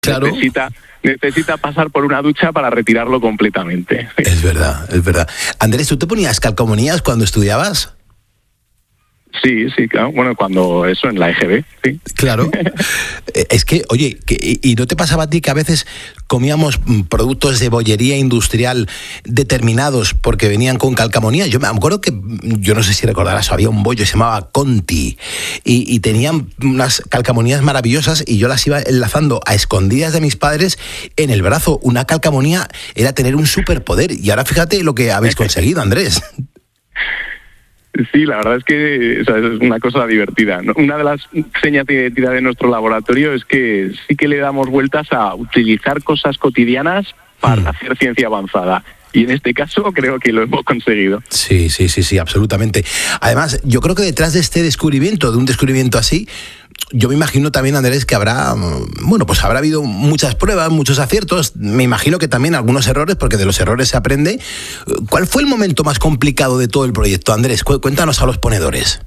Claro. Necesita pasar por una ducha para retirarlo completamente. Es verdad. Andrés, ¿tú te ponías calcomanías cuando estudiabas? Sí, claro. Bueno, cuando eso, en la EGB, sí. Claro. Es que, oye, ¿y no te pasaba a ti que a veces comíamos productos de bollería industrial determinados porque venían con calcamonías? Yo me acuerdo que, yo no sé si recordarás, había un bollo que se llamaba Conti y tenían unas calcamonías maravillosas y yo las iba enlazando a escondidas de mis padres en el brazo. Una calcamonía era tener un superpoder y ahora fíjate lo que habéis conseguido, Andrés. Sí, la verdad es que es una cosa divertida. Una de las señas de identidad de nuestro laboratorio es que sí que le damos vueltas a utilizar cosas cotidianas para hacer ciencia avanzada. Y en este caso creo que lo hemos conseguido. Sí, absolutamente. Además, yo creo que detrás de este descubrimiento, de un descubrimiento así, yo me imagino también, Andrés, que habrá habido muchas pruebas, muchos aciertos, me imagino que también algunos errores, porque de los errores se aprende. ¿Cuál fue el momento más complicado de todo el proyecto, Andrés? Cuéntanos a los ponedores.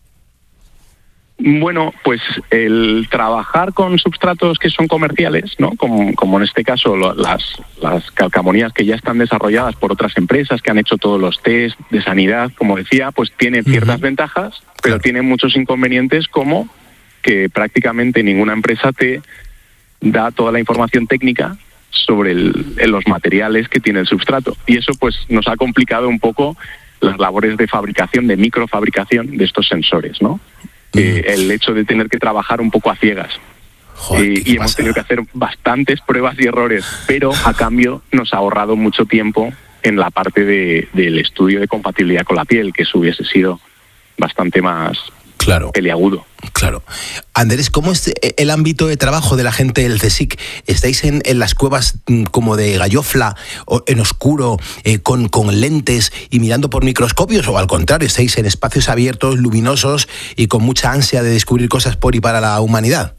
Bueno, pues el trabajar con substratos que son comerciales, ¿no? Como en este caso las calcamonías que ya están desarrolladas por otras empresas que han hecho todos los test de sanidad, como decía, pues tiene ciertas ventajas, pero tiene muchos inconvenientes, como que prácticamente ninguna empresa te da toda la información técnica sobre los materiales que tiene el substrato. Y eso pues nos ha complicado un poco las labores de fabricación, de microfabricación de estos sensores, ¿no? El hecho de tener que trabajar un poco a ciegas. Joder, y hemos tenido que hacer bastantes pruebas y errores, pero a cambio nos ha ahorrado mucho tiempo en la parte del estudio de compatibilidad con la piel, que eso hubiese sido bastante más peliagudo. Claro. Andrés, ¿cómo es el ámbito de trabajo de la gente del CSIC? ¿Estáis en las cuevas como de gallofla, o en oscuro, con lentes y mirando por microscopios? ¿O al contrario, estáis en espacios abiertos, luminosos y con mucha ansia de descubrir cosas por y para la humanidad?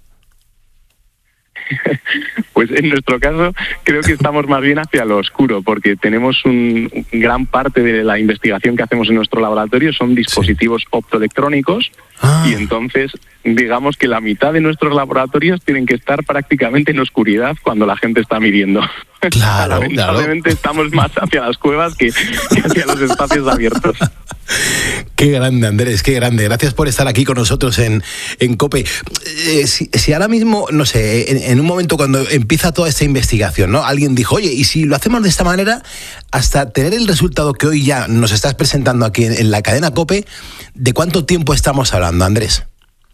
Pues en nuestro caso creo que estamos más bien hacia lo oscuro, porque tenemos gran parte de la investigación que hacemos en nuestro laboratorio son dispositivos optoelectrónicos, y entonces digamos que la mitad de nuestros laboratorios tienen que estar prácticamente en oscuridad cuando la gente está midiendo. Claro. Lamentablemente estamos más hacia las cuevas que hacia los espacios abiertos. Qué grande, Andrés, qué grande. Gracias por estar aquí con nosotros en COPE. Si ahora mismo, no sé, en un momento cuando empieza toda esta investigación, ¿no? Alguien dijo, oye, ¿y si lo hacemos de esta manera, hasta tener el resultado que hoy ya nos estás presentando aquí en la cadena COPE, ¿de cuánto tiempo estamos hablando, Andrés?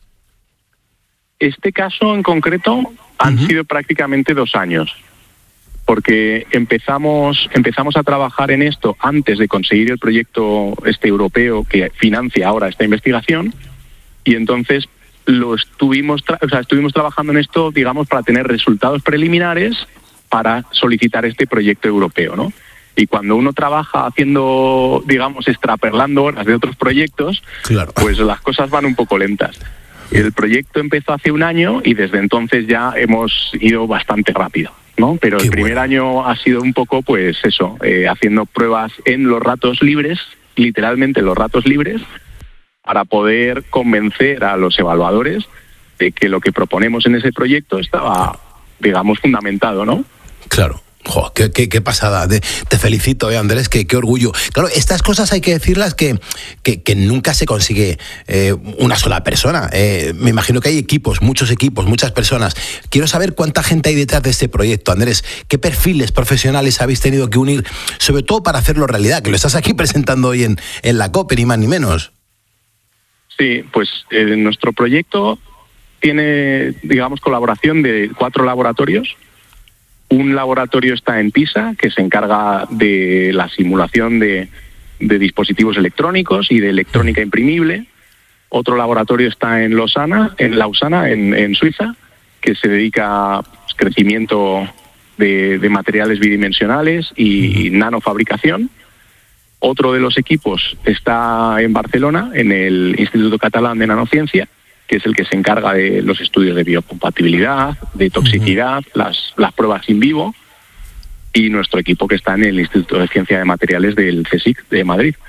Este caso en concreto han sido prácticamente 2 años. Porque empezamos a trabajar en esto antes de conseguir el proyecto europeo que financia ahora esta investigación, y entonces estuvimos trabajando en esto, digamos, para tener resultados preliminares para solicitar este proyecto europeo, ¿no? Y cuando uno trabaja haciendo, digamos, extraperlando horas de otros proyectos, pues las cosas van un poco lentas. El proyecto empezó hace 1 año y desde entonces ya hemos ido bastante rápido, ¿no? Pero el primer año ha sido un poco, pues eso, haciendo pruebas en los ratos libres, literalmente en los ratos libres, para poder convencer a los evaluadores de que lo que proponemos en ese proyecto estaba, digamos, fundamentado, ¿no? Claro. Jo, qué pasada. Te felicito, Andrés, qué orgullo. Claro, estas cosas hay que decirlas que nunca se consigue una sola persona. Me imagino que hay equipos, muchas personas. Quiero saber cuánta gente hay detrás de este proyecto, Andrés. ¿Qué perfiles profesionales habéis tenido que unir, sobre todo para hacerlo realidad? Que lo estás aquí presentando hoy en la COPE, ni más ni menos. Sí, pues nuestro proyecto tiene, digamos, colaboración de 4 laboratorios. Un laboratorio está en Pisa, que se encarga de la simulación de dispositivos electrónicos y de electrónica imprimible. Otro laboratorio está en Lausana, en Suiza, que se dedica a crecimiento de materiales bidimensionales y nanofabricación. Otro de los equipos está en Barcelona, en el Instituto Catalán de Nanociencia, que es el que se encarga de los estudios de biocompatibilidad, de toxicidad, las pruebas in vivo, y nuestro equipo que está en el Instituto de Ciencia de Materiales del CSIC de Madrid.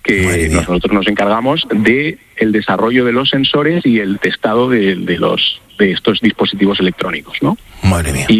que nosotros nos encargamos de el desarrollo de los sensores y el testado de estos dispositivos electrónicos, ¿no? Madre mía.